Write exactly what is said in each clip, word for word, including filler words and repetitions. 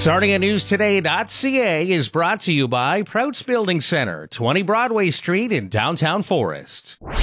Sarnia News Today dot C A is brought to you by Prouts Building Center, twenty Broadway Street in downtown Forest. Good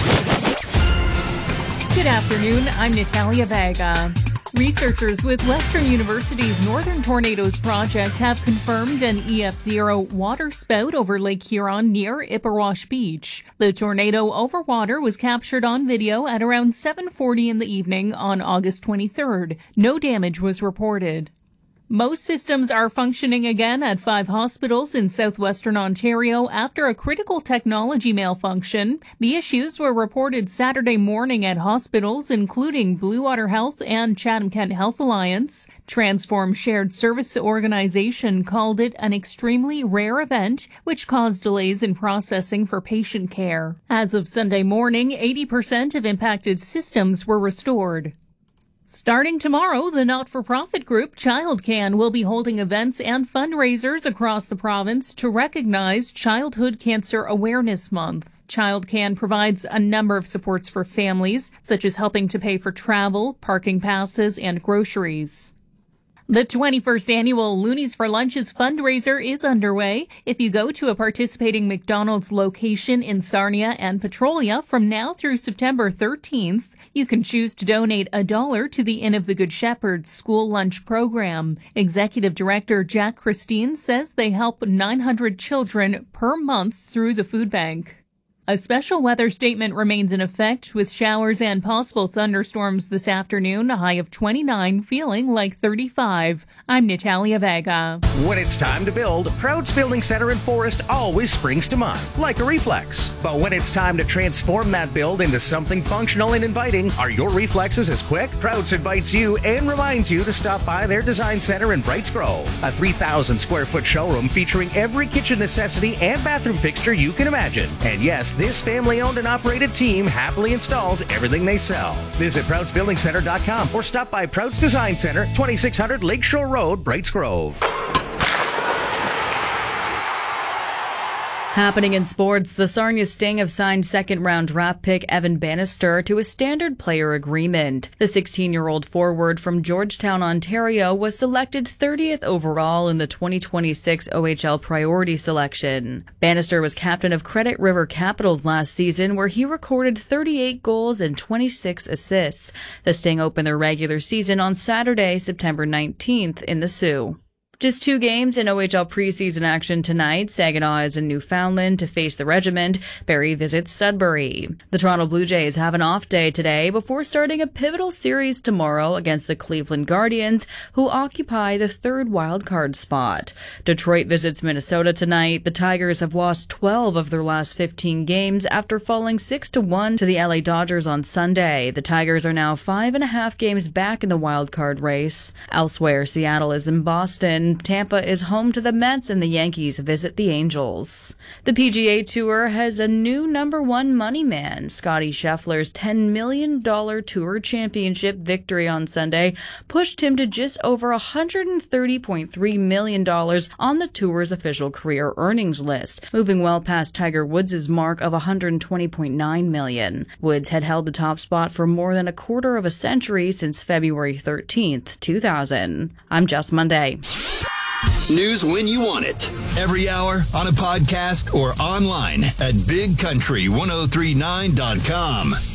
afternoon. I'm Natalia Vega. Researchers with Western University's Northern Tornadoes Project have confirmed an E F zero water spout over Lake Huron near Ipperwash Beach. The tornado over water was captured on video at around seven forty in the evening on August twenty-third. No damage was reported. Most systems are functioning again at five hospitals in southwestern Ontario after a critical technology malfunction. The issues were reported Saturday morning at hospitals including Bluewater Health and Chatham-Kent Health Alliance. Transform Shared Service Organization called it an extremely rare event, which caused delays in processing for patient care. As of Sunday morning, eighty percent of impacted systems were restored. Starting tomorrow, the not-for-profit group ChildCan will be holding events and fundraisers across the province to recognize Childhood Cancer Awareness Month. ChildCan provides a number of supports for families, such as helping to pay for travel, parking passes, and groceries. The twenty-first annual Loonies for Lunches fundraiser is underway. If you go to a participating McDonald's location in Sarnia and Petrolia from now through September thirteenth, you can choose to donate a dollar to the Inn of the Good Shepherd school lunch program. Executive Director Jack Christine says they help nine hundred children per month through the food bank. A special weather statement remains in effect with showers and possible thunderstorms this afternoon, a high of twenty-nine, feeling like thirty-five. I'm Natalia Vega. When it's time to build, Prouts Building Center in Forest always springs to mind, like a reflex. But when it's time to transform that build into something functional and inviting, are your reflexes as quick? Prouts invites you and reminds you to stop by their design center in Brights Grove, a three thousand square foot showroom featuring every kitchen necessity and bathroom fixture you can imagine. And yes, this family-owned and operated team happily installs everything they sell. Visit Prouts Building Center dot com or stop by Prouts Design Center, twenty-six hundred Lakeshore Road, Brights Grove. Happening in sports, the Sarnia Sting have signed second-round draft pick Evan Bannister to a standard player agreement. The sixteen-year-old forward from Georgetown, Ontario, was selected thirtieth overall in the twenty twenty-six O H L priority selection. Bannister was captain of Credit River Capitals last season, where he recorded thirty-eight goals and twenty-six assists. The Sting opened their regular season on Saturday, September nineteenth, in the Sioux. Just two games in O H L preseason action tonight. Saginaw is in Newfoundland to face the Regiment. Barrie visits Sudbury. The Toronto Blue Jays have an off day today before starting a pivotal series tomorrow against the Cleveland Guardians, who occupy the third wildcard spot. Detroit visits Minnesota tonight. The Tigers have lost twelve of their last fifteen games after falling six to one to the L A Dodgers on Sunday. The Tigers are now five and a half games back in the wildcard race. Elsewhere, Seattle is in Boston. Tampa is home to the Mets, and the Yankees visit the Angels. The P G A Tour has a new number one money man. Scottie Scheffler's ten million dollars Tour Championship victory on Sunday pushed him to just over one hundred thirty point three million dollars on the Tour's official career earnings list, moving well past Tiger Woods' mark of one hundred twenty point nine million dollars. Woods had held the top spot for more than a quarter of a century since February thirteenth, two thousand. I'm Jess Monday. News when you want it. Every hour, on a podcast, or online at big country ten thirty-nine dot com.